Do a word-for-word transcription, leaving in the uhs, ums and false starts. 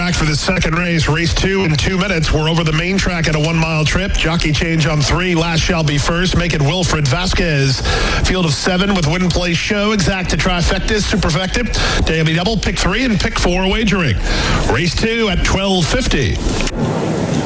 track for the second race. Race two in two minutes. We're over the main track at a one-mile trip. Jockey change on three. Last shall be first. Make it Wilfred Vasquez. Field of seven with Win Play Show. Exacta Trifecta. Superfecta. Daily Double. Pick three and pick four wagering. Race two at twelve fifty.